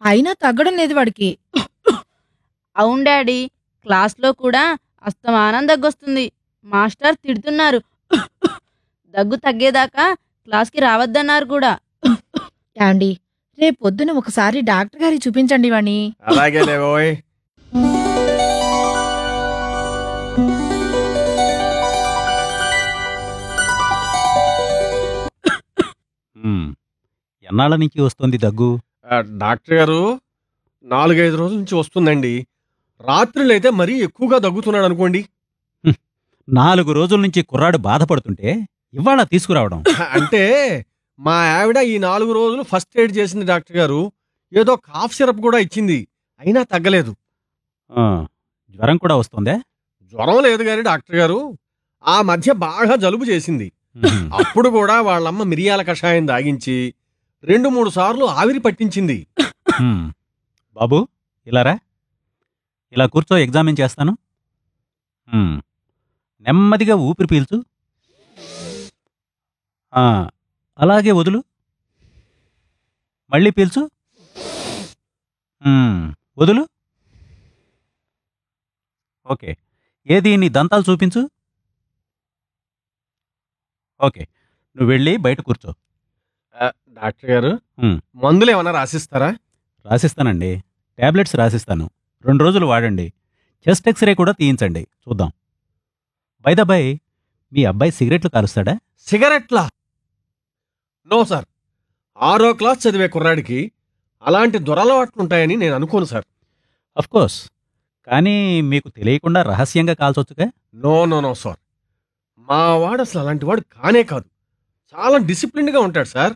అయినా తగ్గడం లేదు వాడికి. అవును డాడీ, క్లాస్లో కూడా అస్తమానం దగ్గొస్తుంది. మాస్టర్ తిడుతున్నారు. దగ్గు తగ్గేదాకా క్లాస్కి రావద్దన్నారు కూడా. యాండి, రేపొద్దున ఒకసారి డాక్టర్ గారికి చూపించండి వాణ్ణి. అలాగే లేవోయ్. ఎన్నాళ్ళ నుంచి వస్తుంది దగ్గు? డాక్టర్ గారు 4-5 రోజుల నుంచి వస్తుందండి. రాత్రులైతే మరీ ఎక్కువగా దగ్గుతున్నాడు అనుకోండి. 4 రోజుల నుంచి కుర్రాడు బాధపడుతుంటే ఇవాళ తీసుకురావడం. అంటే మా ఆవిడ ఈ 4 రోజులు ఫస్ట్ ఎయిడ్ చేసింది డాక్టర్ గారు. ఏదో కాఫ్ సిరప్ కూడా ఇచ్చింది, అయినా తగ్గలేదు. ఆ, జ్వరం కూడా వస్తుందే? జ్వరం లేదు గాని డాక్టర్ గారు, ఆ మధ్య బాగా జలుబు చేసింది. అప్పుడు కూడా వాళ్ళమ్మ మిరియాల కషాయం దాగించి 2-3 సార్లు ఆవిరి పట్టించింది. బాబు, ఇలారా, ఇలా కూర్చో, ఎగ్జామిన్ చేస్తాను. నెమ్మదిగా ఊపిరి పీల్చు. అలాగే వదులు. మళ్ళీ పీల్చు. వదులు. ఓకే, ఏది నీ దంతాలు చూపించు. ఓకే, నువ్వు వెళ్ళి బయట కూర్చో. డాక్టర్ గారు, మందులు ఏమన్నా రాసిస్తారా? రాసిస్తానండి, టాబ్లెట్స్ రాసిస్తాను. 2 రోజులు వాడండి. చెస్ట్ ఎక్స్రే కూడా తీయించండి, చూద్దాం. బై ద బై, మీ అబ్బాయి సిగరెట్లు కాలుస్తాడా? సిగరెట్లా? నో సార్, 6వ క్లాస్ చదివే కుర్రాడికి అలాంటి దురలవాట్లుంటాయని నేను అనుకోను సార్. అఫ్కోర్స్, కానీ మీకు తెలియకుండా రహస్యంగా కాల్చొచ్చుగా? నో నో నో సార్, మా వాడు అసలు అలాంటి వాడు కానే కాదు. చాలా డిసిప్లిన్డ్గా ఉంటాడు సార్.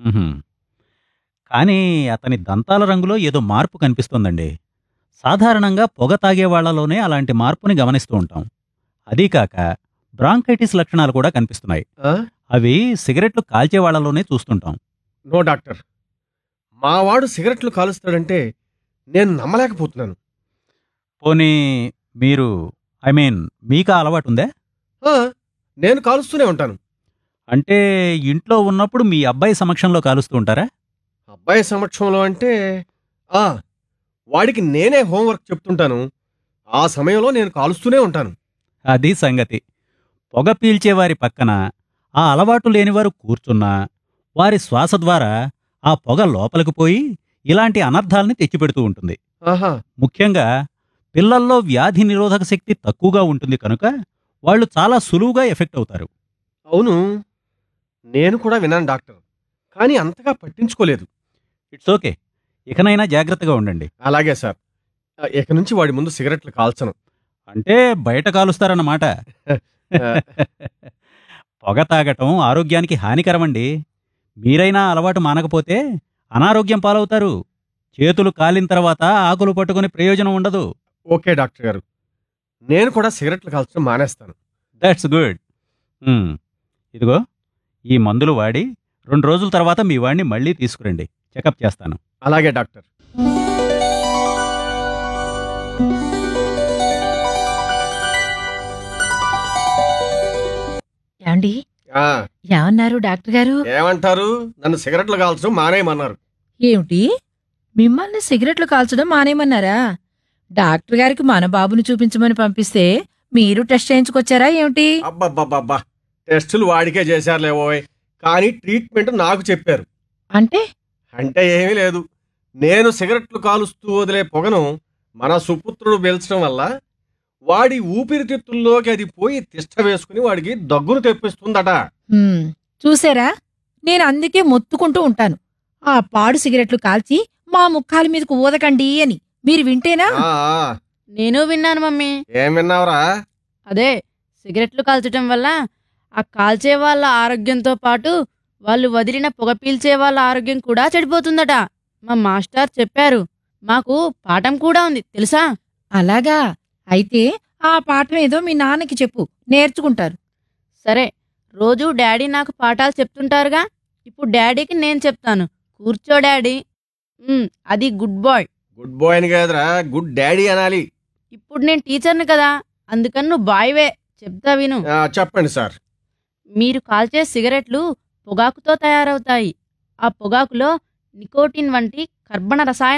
కానీ అతని దంతాల రంగులో ఏదో మార్పు కనిపిస్తోందండి. సాధారణంగా పొగ తాగే వాళ్లలోనే అలాంటి మార్పుని గమనిస్తూ ఉంటాం. అదీకాక బ్రాంకైటిస్ లక్షణాలు కూడా కనిపిస్తున్నాయి. అవి సిగరెట్లు కాల్చే వాళ్లలోనే చూస్తుంటాం. నో డాక్టర్, మా వాడు సిగరెట్లు కాలుస్తాడంటే నేను నమ్మలేకపోతున్నాను. పోనీ మీరు, మీకా అలవాటుందే? నేను కాలుస్తూనే ఉంటాను. అంటే ఇంట్లో ఉన్నప్పుడు మీ అబ్బాయి సమక్షంలో కాలుస్తూ ఉంటారా? అబ్బాయి సమక్షంలో అంటే వాడికి నేనే హోంవర్క్ చెప్తుంటాను. ఆ సమయంలో నేను కాలుస్తూనే ఉంటాను. అది సంగతి. పొగ పీల్చేవారి పక్కన ఆ అలవాటు లేనివారు కూర్చున్నా వారి శ్వాస ద్వారా ఆ పొగ లోపలికి పోయి ఇలాంటి అనర్థాల్ని తెచ్చిపెడుతూ ఉంటుంది. ముఖ్యంగా పిల్లల్లో వ్యాధి నిరోధక శక్తి తక్కువగా ఉంటుంది కనుక వాళ్ళు చాలా సులువుగా ఎఫెక్ట్ అవుతారు. అవును, నేను కూడా విన్నాను డాక్టర్, కానీ అంతగా పట్టించుకోలేదు. ఇట్స్ ఓకే, ఇకనైనా జాగ్రత్తగా ఉండండి. అలాగే సార్, ఇక నుంచి వాడి ముందు సిగరెట్లు కాల్చను. అంటే బయట కాలుస్తారన్నమాట. పొగ తాగటం ఆరోగ్యానికి హానికరమండి. మీరైనా అలవాటు మానకపోతే అనారోగ్యం పాలవుతారు. చేతులు కాలిన తర్వాత ఆకులు పట్టుకుని ప్రయోజనం ఉండదు. ఓకే డాక్టర్ గారు, నేను కూడా సిగరెట్లు కాల్చడం మానేస్తాను. That's good. ఇదిగో ఈ మందులు వాడి 2 రోజుల తర్వాత మీ వాడిని మళ్ళీ తీసుకురండి, చెకప్ చేస్తాను. అలాగే డాక్టర్. యాండి, ఏమన్నారు డాక్టర్ గారు? ఏమంటారు, నన్ను సిగరెట్లు కాల్చడం మానేయమన్నారు. ఏమిటి, మిమ్మల్ని సిగరెట్లు కాల్చడం మానేయమన్నారా? డాక్టర్ గారికి మన బాబుని చూపించమని పంపిస్తే మీరు టెస్ట్ చేయించుకొచ్చారా ఏమిటి? అబ్బబ్బబ్బబ్బా, టెస్టులు వాడికే చేశారులేవోయ్, కానీ ట్రీట్మెంట్ నాకు చెప్పారు. అంటే ఏమీ లేదు. నేను సిగరెట్లు కాలుస్తూ వదిలే పొగను మన సుపుత్రుడు పీల్చడం వల్ల వాడి ఊపిరితిత్తుల్లోకి అది పోయి తిష్ట వేసుకుని వాడికి దగ్గును తెప్పిస్తుందట. చూసారా, నేను అందుకే మొత్తుకుంటూ ఉంటాను, ఆ పాడు సిగరెట్లు కాల్చి మా ముఖాల మీదకు ఊదకండి అని. మీరు వింటేనా? నేను విన్నాను మమ్మీ. ఏం విన్నావురా? అదే, సిగరెట్లు కాల్చటం వల్ల ఆ కాల్చే వాళ్ళ ఆరోగ్యంతో పాటు వాళ్ళు వదిలిన పొగ పీల్చే వాళ్ళ ఆరోగ్యం కూడా చెడిపోతుందట. మా మాస్టర్ చెప్పారు. మాకు పాఠం కూడా ఉంది తెలుసా? అలాగా? అయితే ఆ పాఠం ఏదో మీ నాన్నకి చెప్పు, నేర్చుకుంటారు. సరే, రోజూ డాడీ నాకు పాఠాలు చెప్తుంటారుగా, ఇప్పుడు డాడీకి నేను చెప్తాను. కూర్చో డాడీ. అది గుడ్ బాయ్. గుడ్ బాయ్ అని కాదురా, గుడ్ డాడీ అనాలి. ఇప్పుడు నేను టీచర్ని కదా, అందుకని నువ్వు బాయ్వే. చెప్తా విను. చెప్పండి సార్. మీరు కాల్చే సిగరెట్లు పొగాకుతో తయారవుతాయి. ఆ పొగాకులో నికోటిన్ వంటి కర్బన రసాయన